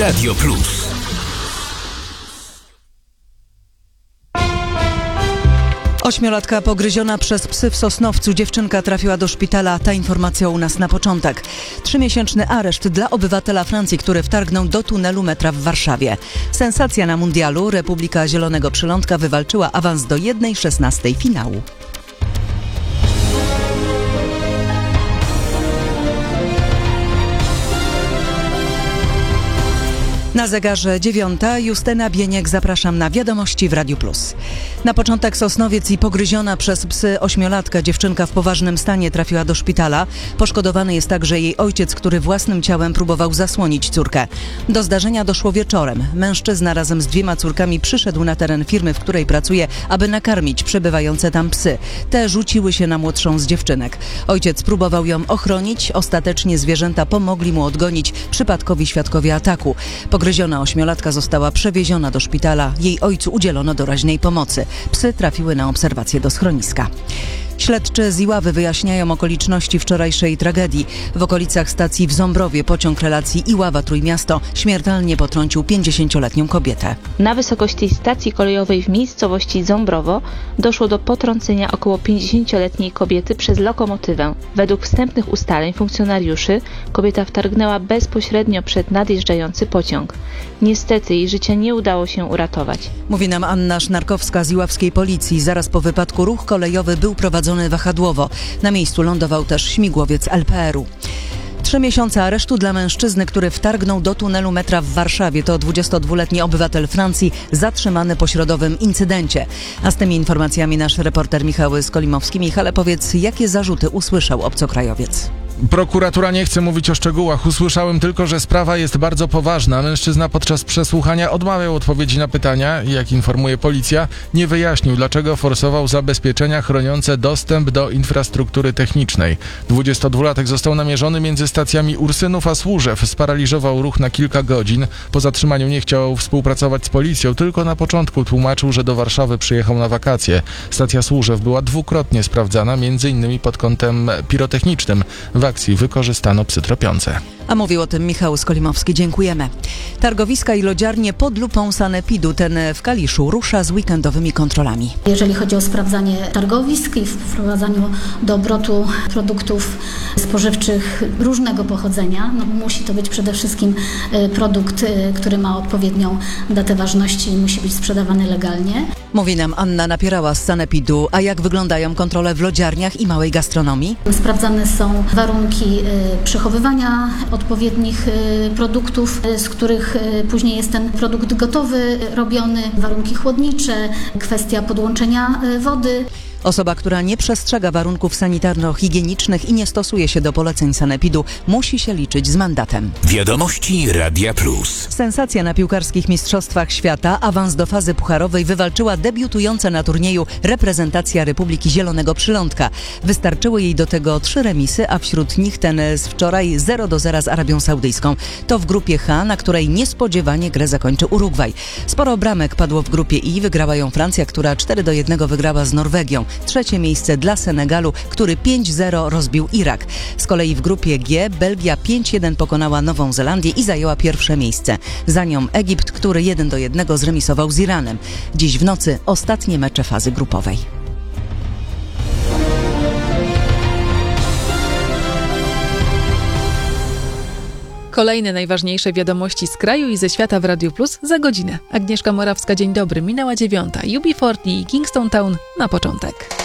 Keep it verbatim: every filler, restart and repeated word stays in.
Radio Plus. Ośmiolatka pogryziona przez psy w Sosnowcu. Dziewczynka trafiła do szpitala. Ta informacja u nas na początek. Trzymiesięczny areszt dla obywatela Francji, który wtargnął do tunelu metra w Warszawie. Sensacja na mundialu. Republika Zielonego Przylądka wywalczyła awans do jednej szesnastej finału. Na zegarze dziewiąta. Justyna Bieniek, zapraszam na wiadomości w Radiu Plus. Na początek Sosnowiec i pogryziona przez psy ośmiolatka dziewczynka w poważnym stanie trafiła do szpitala. Poszkodowany jest także jej ojciec, który własnym ciałem próbował zasłonić córkę. Do zdarzenia doszło wieczorem. Mężczyzna razem z dwiema córkami przyszedł na teren firmy, w której pracuje, aby nakarmić przebywające tam psy. Te rzuciły się na młodszą z dziewczynek. Ojciec próbował ją ochronić. Ostatecznie zwierzęta pomogli mu odgonić przypadkowi świadkowie ataku. Pogryziona ośmiolatka została przewieziona do szpitala. Jej ojcu udzielono doraźnej pomocy. Psy trafiły na obserwację do schroniska. Śledczy z Iławy wyjaśniają okoliczności wczorajszej tragedii. W okolicach stacji w Ząbrowie pociąg relacji Iława-Trójmiasto śmiertelnie potrącił pięćdziesięcioletnią kobietę. Na wysokości stacji kolejowej w miejscowości Ząbrowo doszło do potrącenia około pięćdziesięcioletniej kobiety przez lokomotywę. Według wstępnych ustaleń funkcjonariuszy kobieta wtargnęła bezpośrednio przed nadjeżdżający pociąg. Niestety jej życia nie udało się uratować. Mówi nam Anna Sznarkowska z iławskiej policji. Zaraz po wypadku ruch kolejowy był prowadzony wahadłowo. Na miejscu lądował też śmigłowiec L P R u. Trzy miesiące aresztu dla mężczyzny, który wtargnął do tunelu metra w Warszawie. To dwudziestodwuletni obywatel Francji zatrzymany po środowym incydencie. A z tymi informacjami nasz reporter Michał Skolimowski. Michale, powiedz, jakie zarzuty usłyszał obcokrajowiec? Prokuratura nie chce mówić o szczegółach. Usłyszałem tylko, że sprawa jest bardzo poważna. Mężczyzna podczas przesłuchania odmawiał odpowiedzi na pytania. Jak informuje policja, nie wyjaśnił, dlaczego forsował zabezpieczenia chroniące dostęp do infrastruktury technicznej. dwudziestodwulatek został namierzony między stacjami Ursynów a Służew. Sparaliżował ruch na kilka godzin. Po zatrzymaniu nie chciał współpracować z policją. Tylko na początku tłumaczył, że do Warszawy przyjechał na wakacje. Stacja Służew była dwukrotnie sprawdzana, między innymi pod kątem pirotechnicznym. W akcji wykorzystano psy tropiące. A mówił o tym Michał Skolimowski. Dziękujemy. Targowiska i lodziarnie pod lupą sanepidu. Ten w Kaliszu rusza z weekendowymi kontrolami. Jeżeli chodzi o sprawdzanie targowisk i wprowadzaniu do obrotu produktów spożywczych różnego pochodzenia, no musi to być przede wszystkim produkt, który ma odpowiednią datę ważności i musi być sprzedawany legalnie. Mówi nam Anna Napierała z sanepidu. A jak wyglądają kontrole w lodziarniach i małej gastronomii? Sprawdzane są warunki przechowywania odpowiednich produktów, z których później jest ten produkt gotowy, robiony, warunki chłodnicze, kwestia podłączenia wody. Osoba, która nie przestrzega warunków sanitarno-higienicznych i nie stosuje się do poleceń sanepidu, musi się liczyć z mandatem. Wiadomości Radia Plus. Sensacja na piłkarskich mistrzostwach świata. Awans do fazy pucharowej wywalczyła debiutująca na turnieju reprezentacja Republiki Zielonego Przylądka. Wystarczyły jej do tego trzy remisy, a wśród nich ten z wczoraj zero do zera z Arabią Saudyjską. To w grupie H, na której niespodziewanie grę zakończy Urugwaj. Sporo bramek padło w grupie I. Wygrała ją Francja, która cztery do jednego wygrała z Norwegią. Trzecie miejsce dla Senegalu, który pięć zero rozbił Irak. Z kolei w grupie G Belgia pięć jeden pokonała Nową Zelandię i zajęła pierwsze miejsce. Za nią Egipt, który jeden do jednego zremisował z Iranem. Dziś w nocy ostatnie mecze fazy grupowej. Kolejne najważniejsze wiadomości z kraju i ze świata w Radiu Plus za godzinę. Agnieszka Morawska, dzień dobry. Minęła dziewiąta. U B czterdzieści i Kingston Town na początek.